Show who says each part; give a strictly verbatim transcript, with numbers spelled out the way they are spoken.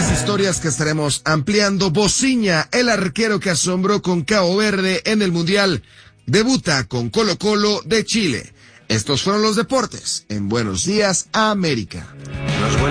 Speaker 1: más historias que estaremos ampliando. Bociña, el arquero que asombró con Cabo Verde en el Mundial, debuta con Colo-Colo de Chile. Estos fueron los deportes en Buenos Días, América.